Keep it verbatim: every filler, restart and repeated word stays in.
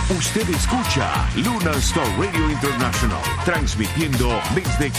Usted escucha Luna Star Radio International, transmitiendo desde